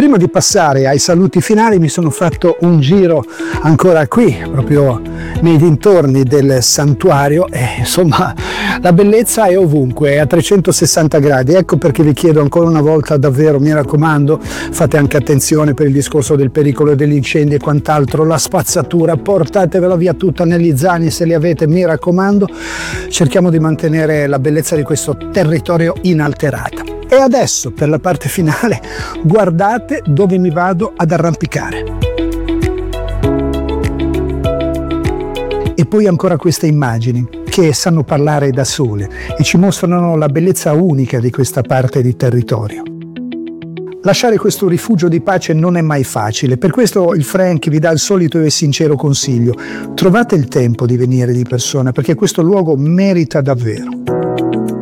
Prima di passare ai saluti finali mi sono fatto un giro ancora qui, proprio nei dintorni del santuario e insomma la bellezza è ovunque, è a 360 gradi. Ecco perché vi chiedo ancora una volta, davvero mi raccomando, fate anche attenzione per il discorso del pericolo degli incendi e quant'altro, la spazzatura, portatevela via tutta negli zaini se li avete, mi raccomando, cerchiamo di mantenere la bellezza di questo territorio inalterata. E adesso per la parte finale guardate dove mi vado ad arrampicare. E poi ancora queste immagini che sanno parlare da sole e ci mostrano la bellezza unica di questa parte di territorio. Lasciare questo rifugio di pace non è mai facile, per questo il Frank vi dà il solito e sincero consiglio: trovate il tempo di venire di persona perché questo luogo merita davvero.